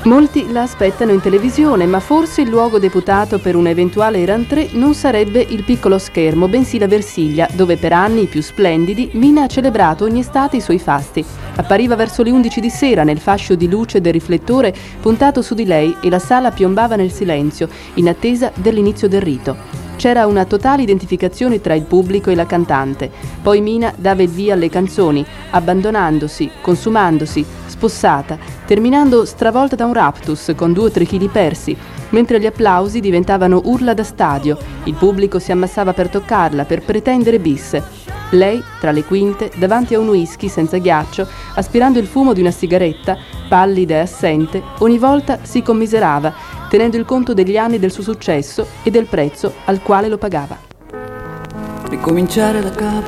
Molti la aspettano in televisione, ma forse il luogo deputato per un eventuale rentrée non sarebbe il piccolo schermo, bensì la Versiglia, dove per anni i più splendidi Mina ha celebrato ogni estate i suoi fasti. Appariva verso le 11 di sera nel fascio di luce del riflettore puntato su di lei e la sala piombava nel silenzio, in attesa dell'inizio del rito. C'era una totale identificazione tra il pubblico e la cantante. Poi Mina dava il via alle canzoni, abbandonandosi, consumandosi, spossata, terminando stravolta da un raptus con 2 o 3 chili persi, mentre gli applausi diventavano urla da stadio. Il pubblico si ammassava per toccarla, per pretendere bis. Lei, tra le quinte, davanti a un whisky senza ghiaccio, aspirando il fumo di una sigaretta, pallida e assente, ogni volta si commiserava, tenendo il conto degli anni del suo successo e del prezzo al quale lo pagava. Ricominciare da capo.